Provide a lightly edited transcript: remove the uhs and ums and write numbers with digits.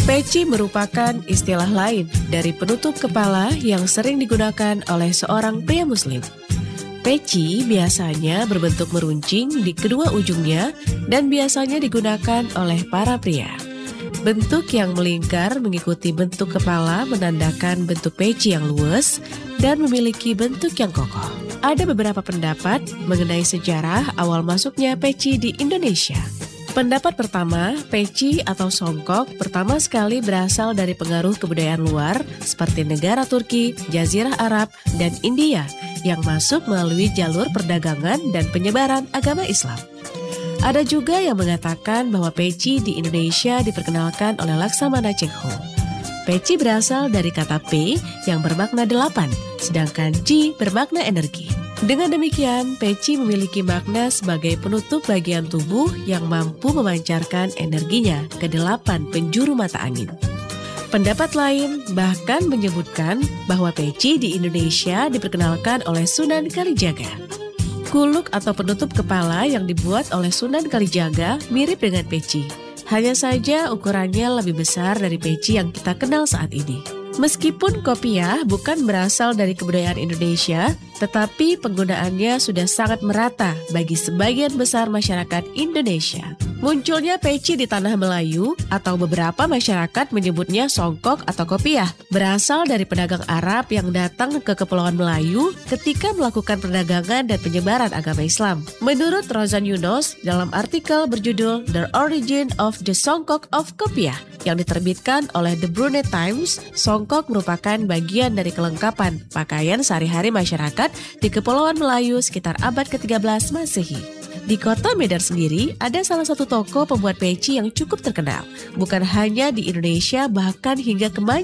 Peci merupakan istilah lain dari penutup kepala yang sering digunakan oleh seorang pria muslim. Peci biasanya berbentuk meruncing di kedua ujungnya dan biasanya digunakan oleh para pria. Bentuk yang melingkar mengikuti bentuk kepala menandakan bentuk peci yang luwes dan memiliki bentuk yang kokoh. Ada beberapa pendapat mengenai sejarah awal masuknya peci di Indonesia. Pendapat pertama, peci atau songkok pertama sekali berasal dari pengaruh kebudayaan luar seperti negara Turki, Jazirah Arab, dan India yang masuk melalui jalur perdagangan dan penyebaran agama Islam. Ada juga yang mengatakan bahwa peci di Indonesia diperkenalkan oleh Laksamana Cengho. Peci berasal dari kata P yang bermakna 8, sedangkan C bermakna energi. Dengan demikian, peci memiliki makna sebagai penutup bagian tubuh yang mampu memancarkan energinya ke 8 penjuru mata angin. Pendapat lain bahkan menyebutkan bahwa peci di Indonesia diperkenalkan oleh Sunan Kalijaga. Kuluk atau penutup kepala yang dibuat oleh Sunan Kalijaga mirip dengan peci. Hanya saja ukurannya lebih besar dari peci yang kita kenal saat ini. Meskipun kopiah bukan berasal dari kebudayaan Indonesia, tetapi penggunaannya sudah sangat merata bagi sebagian besar masyarakat Indonesia. Munculnya peci di tanah Melayu atau beberapa masyarakat menyebutnya songkok atau kopiah, berasal dari pedagang Arab yang datang ke Kepulauan Melayu ketika melakukan perdagangan dan penyebaran agama Islam. Menurut Rozan Yunus, dalam artikel berjudul The Origin of the Songkok of Kopiah, yang diterbitkan oleh The Brunei Times, songkok merupakan bagian dari kelengkapan pakaian sehari-hari masyarakat di Kepulauan Melayu sekitar abad ke-13 Masehi. Di kota Medan sendiri, ada salah satu toko pembuat peci yang cukup terkenal. Bukan hanya di Indonesia, bahkan hingga ke